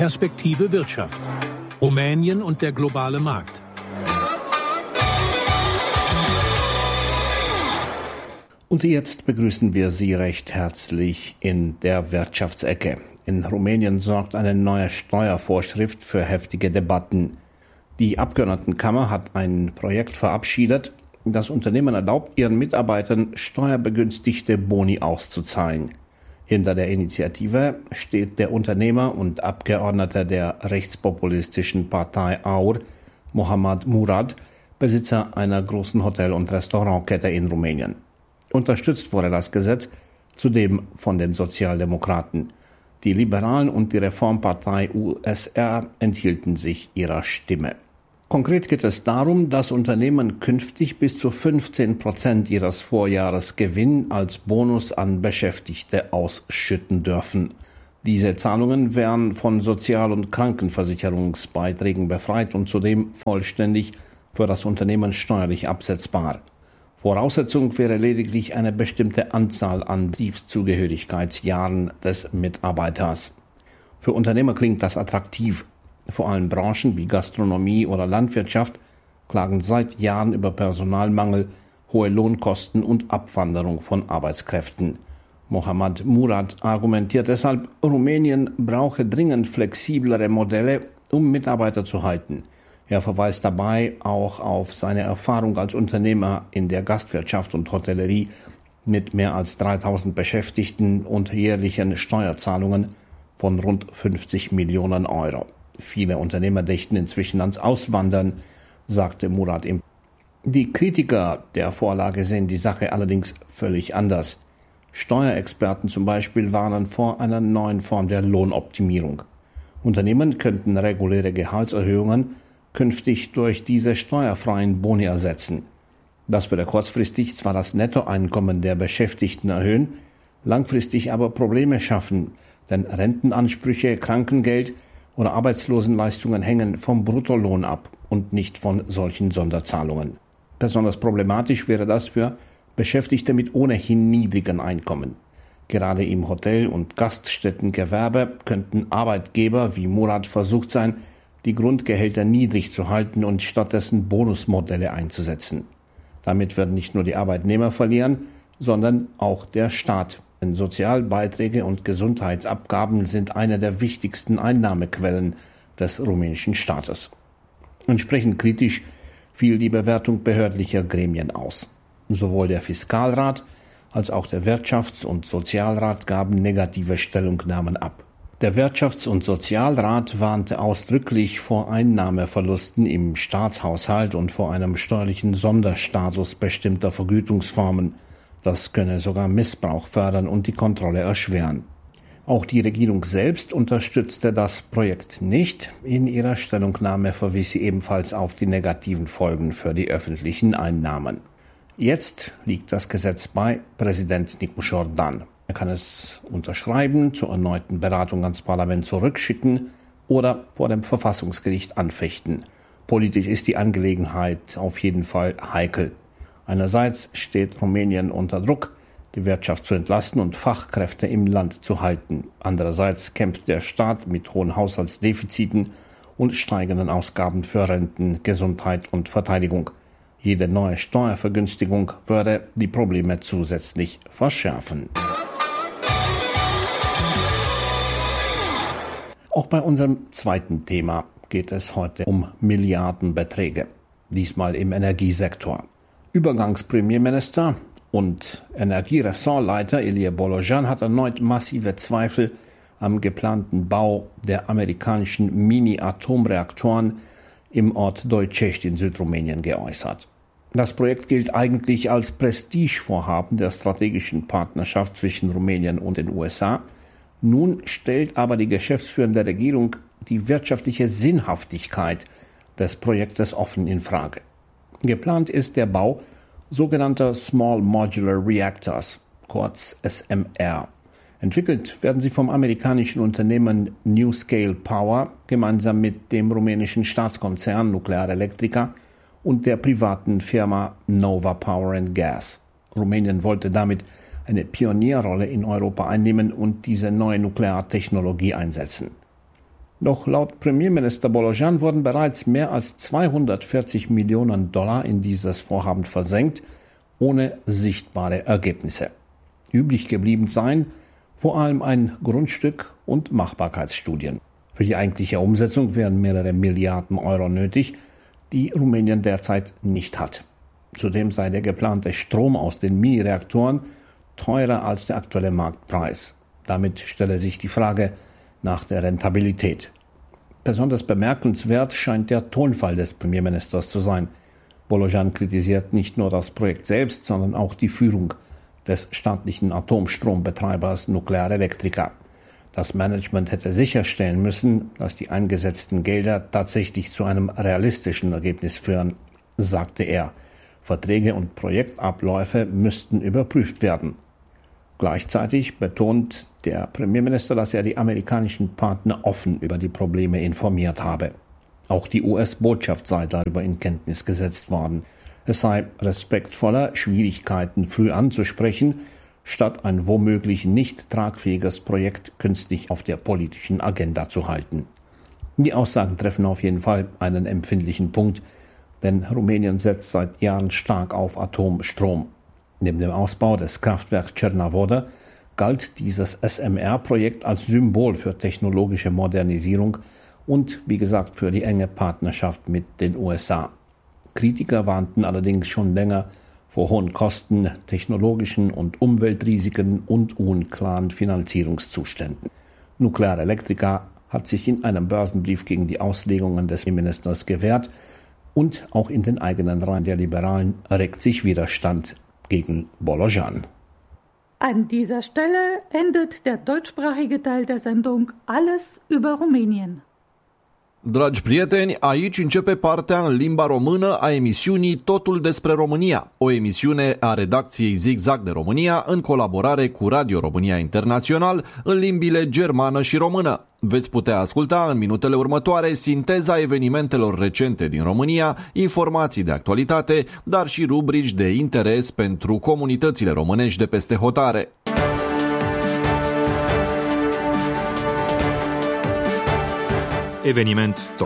Perspektive Wirtschaft. Rumänien und der globale Markt. Und jetzt begrüßen wir Sie recht herzlich in der Wirtschaftsecke. In Rumänien sorgt eine neue Steuervorschrift für heftige Debatten. Die Abgeordnetenkammer hat ein Projekt verabschiedet, das Unternehmen erlaubt, ihren Mitarbeitern steuerbegünstigte Boni auszuzahlen. Hinter der Initiative steht der Unternehmer und Abgeordnete der rechtspopulistischen Partei AUR, Mohamed Murad, Besitzer einer großen Hotel- und Restaurantkette in Rumänien. Unterstützt wurde das Gesetz zudem von den Sozialdemokraten. Die Liberalen und die Reformpartei USR enthielten sich ihrer Stimme. Konkret geht es darum, dass Unternehmen künftig bis zu 15% ihres Vorjahresgewinn als Bonus an Beschäftigte ausschütten dürfen. Diese Zahlungen wären von Sozial- und Krankenversicherungsbeiträgen befreit und zudem vollständig für das Unternehmen steuerlich absetzbar. Voraussetzung wäre lediglich eine bestimmte Anzahl an Betriebszugehörigkeitsjahren des Mitarbeiters. Für Unternehmer klingt das attraktiv. Vor allem Branchen wie Gastronomie oder Landwirtschaft klagen seit Jahren über Personalmangel, hohe Lohnkosten und Abwanderung von Arbeitskräften. Mohamed Murad argumentiert deshalb, Rumänien brauche dringend flexiblere Modelle, um Mitarbeiter zu halten. Er verweist dabei auch auf seine Erfahrung als Unternehmer in der Gastwirtschaft und Hotellerie mit mehr als 3000 Beschäftigten und jährlichen Steuerzahlungen von rund 50 Millionen Euro. Viele Unternehmer dächten inzwischen ans Auswandern, sagte Murad. Die Kritiker der Vorlage sehen die Sache allerdings völlig anders. Steuerexperten zum Beispiel warnen vor einer neuen Form der Lohnoptimierung. Unternehmen könnten reguläre Gehaltserhöhungen künftig durch diese steuerfreien Boni ersetzen. Das würde kurzfristig zwar das Nettoeinkommen der Beschäftigten erhöhen, langfristig aber Probleme schaffen, denn Rentenansprüche, Krankengeld oder Arbeitslosenleistungen hängen vom Bruttolohn ab und nicht von solchen Sonderzahlungen. Besonders problematisch wäre das für Beschäftigte mit ohnehin niedrigen Einkommen. Gerade im Hotel- und Gaststättengewerbe könnten Arbeitgeber wie Murad versucht sein, die Grundgehälter niedrig zu halten und stattdessen Bonusmodelle einzusetzen. Damit werden nicht nur die Arbeitnehmer verlieren, sondern auch der Staat. Denn Sozialbeiträge und Gesundheitsabgaben sind eine der wichtigsten Einnahmequellen des rumänischen Staates. Entsprechend kritisch fiel die Bewertung behördlicher Gremien aus. Sowohl der Fiskalrat als auch der Wirtschafts- und Sozialrat gaben negative Stellungnahmen ab. Der Wirtschafts- und Sozialrat warnte ausdrücklich vor Einnahmeverlusten im Staatshaushalt und vor einem steuerlichen Sonderstatus bestimmter Vergütungsformen. Das könne sogar Missbrauch fördern und die Kontrolle erschweren. Auch die Regierung selbst unterstützte das Projekt nicht. In ihrer Stellungnahme verwies sie ebenfalls auf die negativen Folgen für die öffentlichen Einnahmen. Jetzt liegt das Gesetz bei Präsident Nicu Jordan. Er kann es unterschreiben, zur erneuten Beratung ans Parlament zurückschicken oder vor dem Verfassungsgericht anfechten. Politisch ist die Angelegenheit auf jeden Fall heikel. Einerseits steht Rumänien unter Druck, die Wirtschaft zu entlasten und Fachkräfte im Land zu halten. Andererseits kämpft der Staat mit hohen Haushaltsdefiziten und steigenden Ausgaben für Renten, Gesundheit und Verteidigung. Jede neue Steuervergünstigung würde die Probleme zusätzlich verschärfen. Auch bei unserem zweiten Thema geht es heute um Milliardenbeträge, diesmal im Energiesektor. Übergangspremierminister und Energieressortleiter Ilie Bolojan hat erneut massive Zweifel am geplanten Bau der amerikanischen Mini-Atomreaktoren im Ort Doicești in Südrumänien geäußert. Das Projekt gilt eigentlich als Prestigevorhaben der strategischen Partnerschaft zwischen Rumänien und den USA. Nun stellt aber die geschäftsführende Regierung die wirtschaftliche Sinnhaftigkeit des Projektes offen in Frage. Geplant ist der Bau sogenannter Small Modular Reactors, kurz SMR. Entwickelt werden sie vom amerikanischen Unternehmen NuScale Power gemeinsam mit dem rumänischen Staatskonzern Nuclear Electrica und der privaten Firma Nova Power and Gas. Rumänien wollte damit eine Pionierrolle in Europa einnehmen und diese neue Nukleartechnologie einsetzen. Doch laut Premierminister Bolojan wurden bereits mehr als 240 Millionen Dollar in dieses Vorhaben versenkt, ohne sichtbare Ergebnisse. Übrig geblieben seien vor allem ein Grundstück und Machbarkeitsstudien. Für die eigentliche Umsetzung wären mehrere Milliarden Euro nötig, die Rumänien derzeit nicht hat. Zudem sei der geplante Strom aus den Mini-Reaktoren teurer als der aktuelle Marktpreis. Damit stelle sich die Frage nach der Rentabilität. Besonders bemerkenswert scheint der Tonfall des Premierministers zu sein. Bolojan kritisiert nicht nur das Projekt selbst, sondern auch die Führung des staatlichen Atomstrombetreibers Nuclear Electrica. Das Management hätte sicherstellen müssen, dass die eingesetzten Gelder tatsächlich zu einem realistischen Ergebnis führen, sagte er. Verträge und Projektabläufe müssten überprüft werden. Gleichzeitig betont der Premierminister, dass er die amerikanischen Partner offen über die Probleme informiert habe. Auch die US-Botschaft sei darüber in Kenntnis gesetzt worden. Es sei respektvoller, Schwierigkeiten früh anzusprechen, statt ein womöglich nicht tragfähiges Projekt künstlich auf der politischen Agenda zu halten. Die Aussagen treffen auf jeden Fall einen empfindlichen Punkt, denn Rumänien setzt seit Jahren stark auf Atomstrom. Neben dem Ausbau des Kraftwerks Cernavodă galt dieses SMR-Projekt als Symbol für technologische Modernisierung und, wie gesagt, für die enge Partnerschaft mit den USA. Kritiker warnten allerdings schon länger vor hohen Kosten, technologischen und Umweltrisiken und unklaren Finanzierungszuständen. Nuclear Electrica hat sich in einem Börsenbrief gegen die Auslegungen des Ministers gewehrt und auch in den eigenen Reihen der Liberalen regt sich Widerstand gegen Bolojan. An dieser Stelle endet der deutschsprachige Teil der Sendung Alles über Rumänien. Dragi prieteni, aici începe partea în limba română a emisiunii Totul despre România, o emisiune a redacției Zigzag de România în colaborare cu Radio România Internațional în limbile germană și română. Veți putea asculta în minutele următoare sinteza evenimentelor recente din România, informații de actualitate, dar și rubrici de interes pentru comunitățile românești de peste hotare. Eveniment top.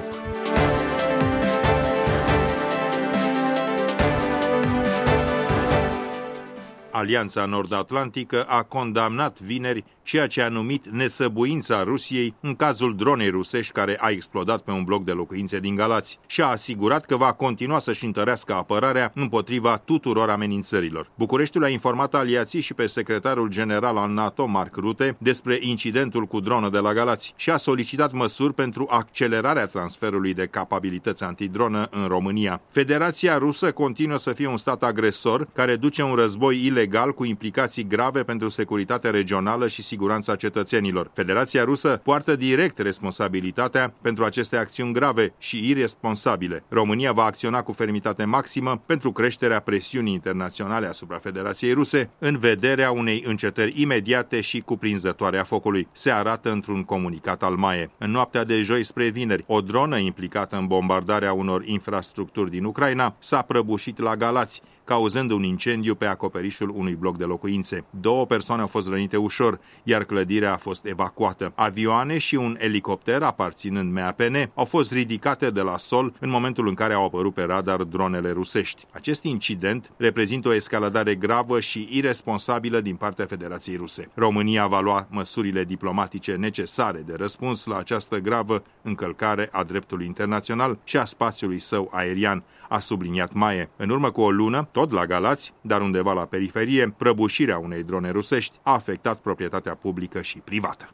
Alianța Nord-Atlantică a condamnat vineri ceea ce a numit nesăbuința Rusiei în cazul dronei rusești care a explodat pe un bloc de locuințe din Galați și a asigurat că va continua să-și întărească apărarea împotriva tuturor amenințărilor. Bucureștiul a informat aliații și pe secretarul general al NATO, Mark Rutte, despre incidentul cu dronă de la Galați și a solicitat măsuri pentru accelerarea transferului de capabilități antidronă în România. Federația Rusă continuă să fie un stat agresor care duce un război ilegal cu implicații grave pentru securitatea regională și siguranța cetățenilor. Federația Rusă poartă direct responsabilitatea pentru aceste acțiuni grave și irresponsabile. România va acționa cu fermitate maximă pentru creșterea presiunii internaționale asupra Federației Ruse în vederea unei încetări imediate și cuprinzătoare a focului, se arată într-un comunicat al MAE. În noaptea de joi spre vineri, o dronă implicată în bombardarea unor infrastructuri din Ucraina s-a prăbușit la Galați, cauzând un incendiu pe acoperișul unui bloc de locuințe. 2 persoane au fost rănite ușor, iar clădirea a fost evacuată. Avioane și un elicopter aparținând MAPN au fost ridicate de la sol în momentul în care au apărut pe radar dronele rusești. Acest incident reprezintă o escaladare gravă și irresponsabilă din partea Federației Ruse. România va lua măsurile diplomatice necesare de răspuns la această gravă încălcare a dreptului internațional și a spațiului său aerian, a subliniat MAE. În urmă cu o lună, tot la Galați, dar undeva la periferie, prăbușirea unei drone rusești a afectat proprietatea publică și privată.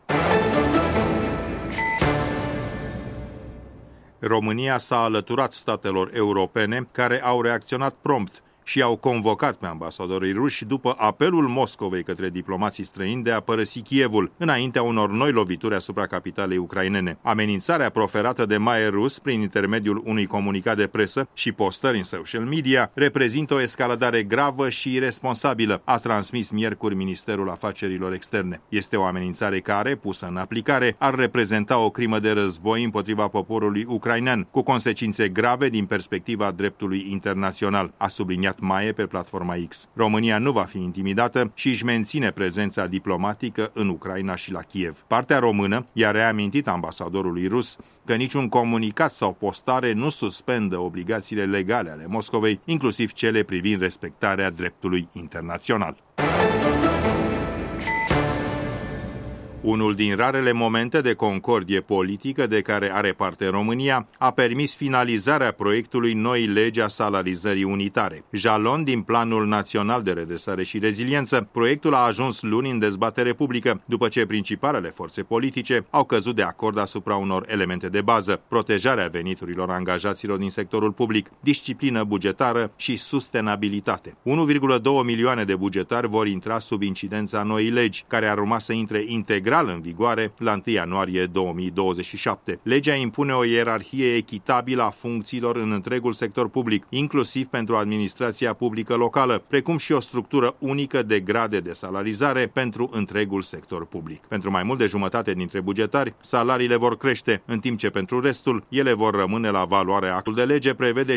România s-a alăturat statelor europene care au reacționat prompt și au convocat pe ambasadorii ruși după apelul Moscovei către diplomații străini de a părăsi Kievul, înaintea unor noi lovituri asupra capitalei ucrainene. Amenințarea proferată de MAE rus prin intermediul unui comunicat de presă și postări în social media reprezintă o escaladare gravă și irresponsabilă, a transmis miercuri Ministerul Afacerilor Externe. Este o amenințare care, pusă în aplicare, ar reprezenta o crimă de război împotriva poporului ucrainean, cu consecințe grave din perspectiva dreptului internațional, a subliniat Maie pe platforma X. România nu va fi intimidată și își menține prezența diplomatică în Ucraina și la Kiev. Partea română i-a reamintit ambasadorului rus că niciun comunicat sau postare nu suspendă obligațiile legale ale Moscovei, inclusiv cele privind respectarea dreptului internațional. Unul din rarele momente de concordie politică de care are parte România a permis finalizarea proiectului noii legi a salarizării unitare. Jalon din Planul Național de Redresare și Reziliență, proiectul a ajuns luni în dezbatere publică, după ce principalele forțe politice au căzut de acord asupra unor elemente de bază: protejarea veniturilor angajaților din sectorul public, disciplină bugetară și sustenabilitate. 1,2 milioane de bugetari vor intra sub incidența noii legi, care ar urma să intre integral în vigoare la 1 ianuarie 2027. Legea impune o ierarhie echitabilă a funcțiilor în întregul sector public, inclusiv pentru administrația publică locală, precum și o structură unică de grade de salarizare pentru întregul sector public. Pentru mai mult de jumătate dintre bugetari, salariile vor crește, în timp ce pentru restul ele vor rămâne la valoare. Actul de lege prevede